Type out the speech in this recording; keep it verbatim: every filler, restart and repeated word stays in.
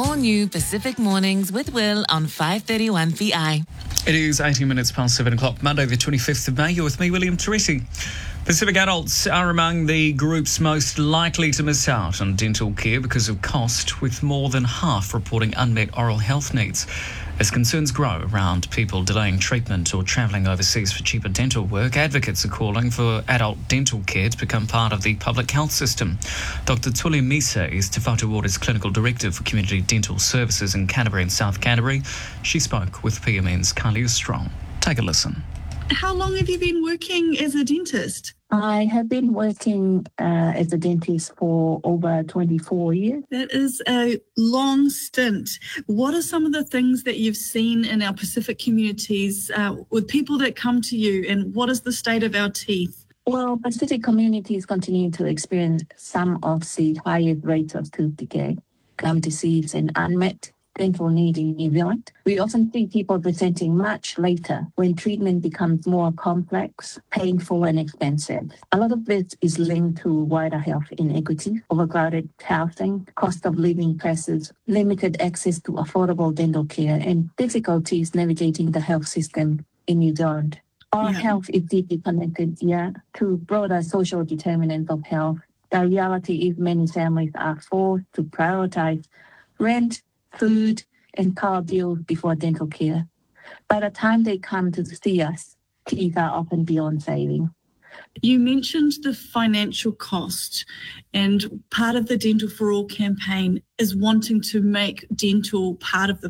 all new Pacific Mornings with Will on five thirty-one P I. It is eighteen minutes past seven o'clock, Monday the twenty-fifth of May. You're with me, William Teresi. Pacific adults are among the groups most likely to miss out on dental care because of cost, with more than half reporting unmet oral health needs. As concerns grow around people delaying treatment or travelling overseas for cheaper dental work, advocates are calling for adult dental care to become part of the public health system. Doctor Tuli Misa is Te Whatu Water's Clinical Director for Community Dental Services in Canterbury and South Canterbury. She spoke with P M N's Kalia Strong. Take a listen. How long have you been working as a dentist? I have been working uh, as a dentist for over twenty-four years. That is a long stint. What are some of the things that you've seen in our Pacific communities uh, with people that come to you, and what is the state of our teeth? Well, Pacific communities continue to experience some of the highest rates of tooth decay, gum disease, and unmet dental need in New Zealand. We often see people presenting much later when treatment becomes more complex, painful, and expensive. A lot of this is linked to wider health inequities, overcrowded housing, cost of living pressures, limited access to affordable dental care, and difficulties navigating the health system in New Zealand. Our Yeah. health is deeply connected, yeah, to broader social determinants of health. The reality is many families are forced to prioritize rent, food, and car bills before dental care. By the time they come to see us, teeth are often beyond saving. You mentioned the financial cost, and part of the Dental for All campaign is wanting to make dental part of the